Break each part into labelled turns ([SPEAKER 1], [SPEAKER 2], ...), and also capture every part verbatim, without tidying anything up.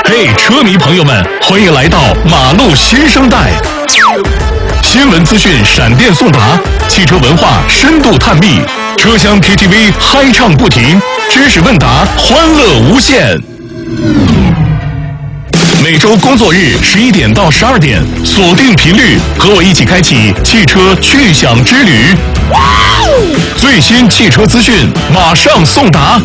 [SPEAKER 1] 嘿，车迷朋友们，欢迎来到马路新生代。新闻资讯闪电送达，汽车文化深度探秘，车厢 K T V 嗨唱不停，知识问答欢乐无限。每周工作日十一点到十二点，锁定频率，和我一起开启汽车趣享之旅。最新汽车资讯马上送达。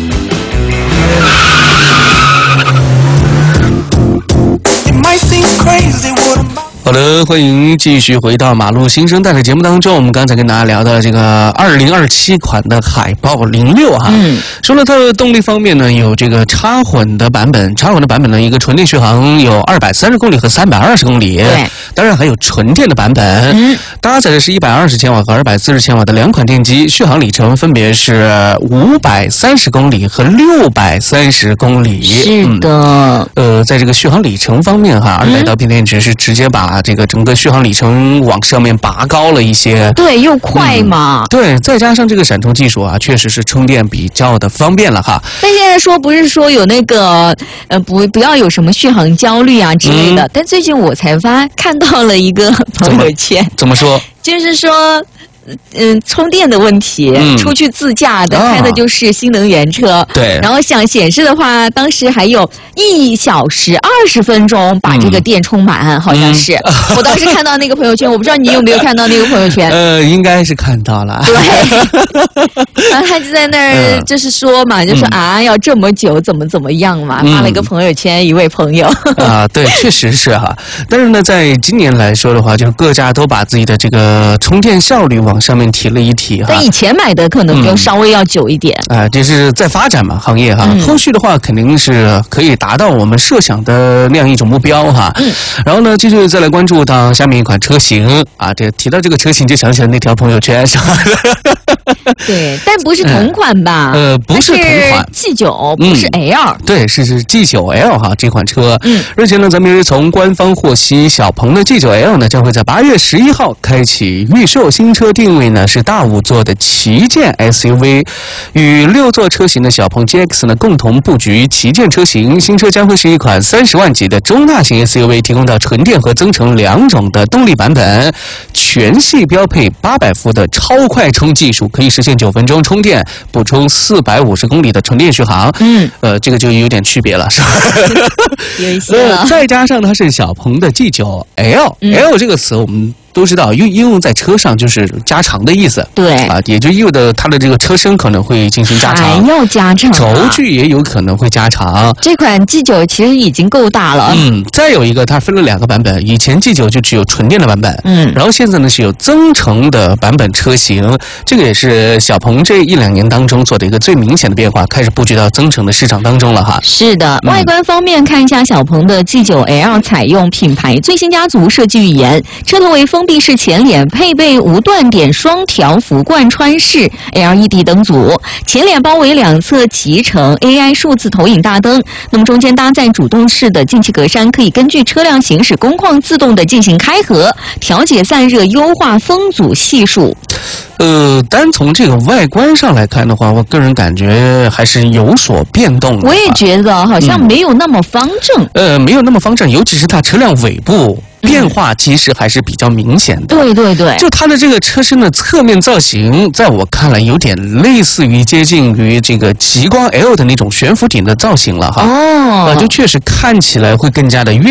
[SPEAKER 2] 好的，欢迎继续回到马路新生代的节目当中。我们刚才跟大家聊的这个二零二七款的海豹零六哈，嗯，除了它的动力方面呢，有这个插混的版本，插混的版本呢，一个纯电续航有二百三十公里和三百二十公里，对，当然还有纯电的版本，嗯，搭载的是一百二十千瓦和二百四十千瓦的两款电机，续航里程分别是五百三十公里和六百三十公里。
[SPEAKER 3] 是的，
[SPEAKER 2] 嗯、呃，在这个续航里程方面哈，二百刀片电池是直接把这个整个续航里程往上面拔高了一些，
[SPEAKER 3] 对，又快嘛、嗯。
[SPEAKER 2] 对，再加上这个闪充技术啊，确实是充电比较的方便了哈。
[SPEAKER 3] 但现在说不是说有那个呃不不要有什么续航焦虑啊之类的，嗯、但最近我才发看到了一个朋友圈，
[SPEAKER 2] 怎么说？
[SPEAKER 3] 就是说。嗯，充电的问题，嗯、出去自驾的、啊、开的就是新能源车，
[SPEAKER 2] 对。
[SPEAKER 3] 然后想显示的话，当时还有一小时二十分钟把这个电充满，嗯、好像是。嗯、我当时看到那个朋友圈，我不知道你有没有看到那个朋友圈？
[SPEAKER 2] 呃，应该是看到了。
[SPEAKER 3] 对。然后他就在那儿就是说嘛，嗯、就说啊，要这么久，怎么怎么样嘛，嗯、发了一个朋友圈，一位朋友。
[SPEAKER 2] 啊，对，确实是哈。但是呢，在今年来说的话，就是各家都把自己的这个充电效率往往上面提了一提哈，
[SPEAKER 3] 但以前买的可能就稍微要久一点。
[SPEAKER 2] 啊、嗯呃，这是在发展嘛，行业哈，嗯、后续的话肯定是可以达到我们设想的那样一种目标哈。嗯。然后呢，继续再来关注到下面一款车型啊，这提到这个车型就想起来那条朋友圈是吧？
[SPEAKER 3] 对，但不是同款吧？
[SPEAKER 2] 呃，不是同款
[SPEAKER 3] ，G 九不是 L，、嗯、
[SPEAKER 2] 对，是是 G 九 L 哈这款车。嗯。日前呢，咱们也是从官方获悉，小鹏的 G 九 L 呢将会在八月十一号开启预售，新车定位呢是大五座的旗舰 S U V， 与六座车型的小鹏 G X 呢共同布局旗舰车型。新车将会是一款三十万级的中大型 S U V， 提供到纯电和增程两种的动力版本，全系标配八百伏的超快充技术，可以实现九分钟充电，补充四百五十公里的纯电续航。嗯，呃，这个就有点区别了，是吧？
[SPEAKER 3] 有一些了。
[SPEAKER 2] 呃、再加上它是小鹏的 G 九 L，L、嗯、L 这个词我们都知道，用应用在车上就是加长的意思。对啊，也就意味着它的这个车身可能会进行加长，
[SPEAKER 3] 还要加长、啊，
[SPEAKER 2] 轴距也有可能会加长。
[SPEAKER 3] 这款 G 九其实已经够大了。
[SPEAKER 2] 嗯，再有一个，它分了两个版本，以前 G 九就只有纯电的版本，嗯，然后现在呢是有增程的版本车型，这个也是小鹏这一两年当中做的一个最明显的变化，开始布局到增程的市场当中了哈。
[SPEAKER 3] 是的，嗯、外观方面看一下小鹏的 G 九 L， 采用品牌最新家族设计语言，车头为封闭式前脸，配备无断点双条幅贯穿式 L E D 灯组，前脸包围两侧集成 A I 数字投影大灯，那么中间搭载主动式的进气格栅，可以根据车辆行驶工况自动的进行开合，调节散热，优化风阻系数。
[SPEAKER 2] 呃，单从这个外观上来看的话，我个人感觉还是有所变动的。
[SPEAKER 3] 我也觉得好像没有那么方正。
[SPEAKER 2] 嗯、呃，没有那么方正，尤其是它车辆尾部变化其实还是比较明显的。
[SPEAKER 3] 对对对，
[SPEAKER 2] 就它的这个车身的侧面造型，在我看来有点类似于接近于这个极光 L 的那种悬浮顶的造型了哈。哦，啊，就确实看起来会更加的